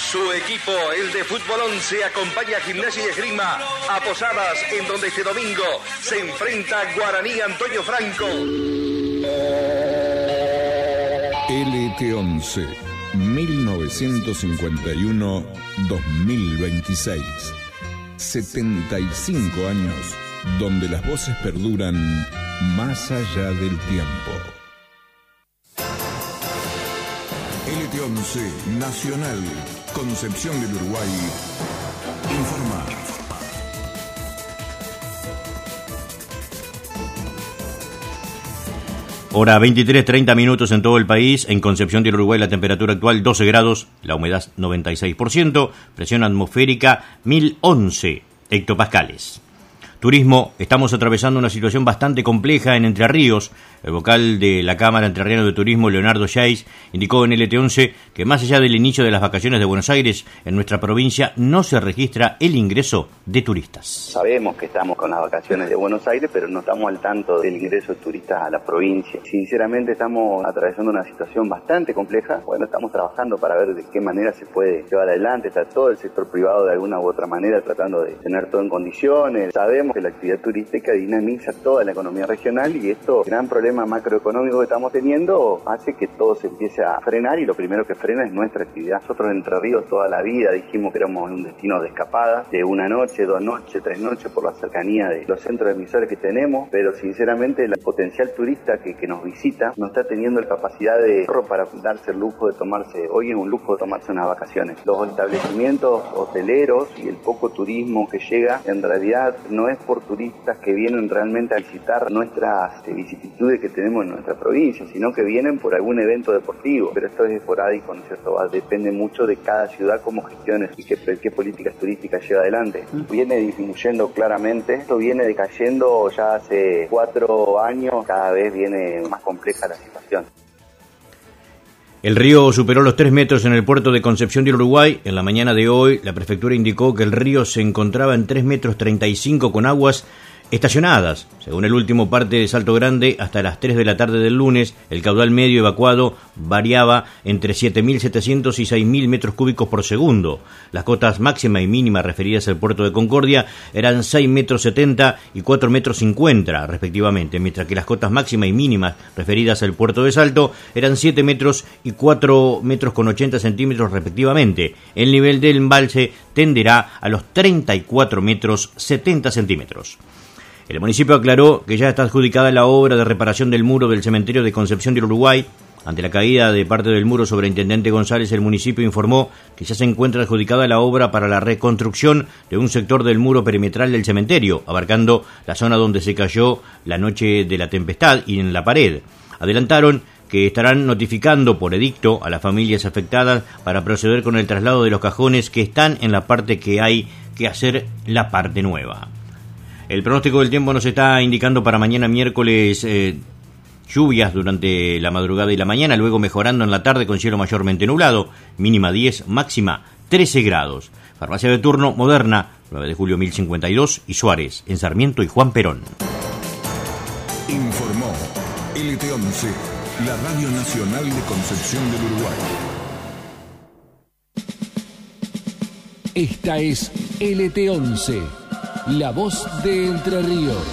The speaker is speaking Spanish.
Su equipo, el de Fútbol 11, acompaña a Gimnasia y Esgrima a Posadas, en donde este domingo se enfrenta Guaraní Antonio Franco. LT11, 1951-2026. 75 años, donde las voces perduran más allá del tiempo. LT11, Nacional, Concepción del Uruguay, informa. Hora 23:30 minutos en todo el país. En Concepción del Uruguay la temperatura actual 12 grados, la humedad 96%, presión atmosférica 1011 hectopascales. Turismo, estamos atravesando una situación bastante compleja en Entre Ríos. El vocal de la Cámara Entrerriana de Turismo, Leonardo Yáiz, indicó en LT11 que más allá del inicio de las vacaciones de Buenos Aires, en nuestra provincia no se registra el ingreso de turistas. Sabemos que estamos con las vacaciones de Buenos Aires, pero no estamos al tanto del ingreso de turistas a la provincia. Sinceramente estamos atravesando una situación bastante compleja. Bueno, estamos trabajando para ver de qué manera se puede llevar adelante. Está todo el sector privado de alguna u otra manera tratando de tener todo en condiciones. Sabemos que la actividad turística dinamiza toda la economía regional y esto, gran problema macroeconómico que estamos teniendo, hace que todo se empiece a frenar, y lo primero que frena es nuestra actividad. Nosotros en Entre Ríos toda la vida dijimos que éramos un destino de escapada, de una noche, 2 noches, 3 noches, por la cercanía de los centros emisores que tenemos, pero sinceramente el potencial turista que nos visita no está teniendo la capacidad de para darse el lujo de tomarse, hoy es un lujo de tomarse unas vacaciones. Los establecimientos hoteleros y el poco turismo que llega, en realidad no es por turistas que vienen realmente a visitar nuestras vicisitudes que tenemos en nuestra provincia, sino que vienen por algún evento deportivo, pero esto es esporádico, ¿no es cierto? Depende mucho de cada ciudad cómo gestione y qué políticas turísticas lleva adelante. Viene disminuyendo claramente, esto viene decayendo ya hace 4 años, cada vez viene más compleja la situación. El río superó los 3 metros en el puerto de Concepción del Uruguay. En la mañana de hoy, la prefectura indicó que el río se encontraba en 3,35 metros con aguas estacionadas. Según el último parte de Salto Grande, hasta las 3 de la tarde del lunes, el caudal medio evacuado variaba entre 7.700 y 6.000 metros cúbicos por segundo. Las cotas máxima y mínima referidas al puerto de Concordia eran 6,70 metros y 4,50 metros respectivamente, mientras que las cotas máxima y mínimas referidas al puerto de Salto eran 7 metros y 4,80 metros respectivamente. El nivel del embalse tenderá a los 34,70 metros. El municipio aclaró que ya está adjudicada la obra de reparación del muro del cementerio de Concepción del Uruguay. Ante la caída de parte del muro sobre Intendente González, el municipio informó que ya se encuentra adjudicada la obra para la reconstrucción de un sector del muro perimetral del cementerio, abarcando la zona donde se cayó la noche de la tempestad y en la pared. Adelantaron que estarán notificando por edicto a las familias afectadas para proceder con el traslado de los cajones que están en la parte que hay que hacer la parte nueva. El pronóstico del tiempo nos está indicando para mañana miércoles lluvias durante la madrugada y la mañana, luego mejorando en la tarde con cielo mayormente nublado, mínima 10, máxima 13 grados. Farmacia de turno Moderna, 9 de julio 1052 y Suárez, en Sarmiento y Juan Perón. Informó LT11, la Radio Nacional de Concepción del Uruguay. Esta es LT11. La voz de Entre Ríos.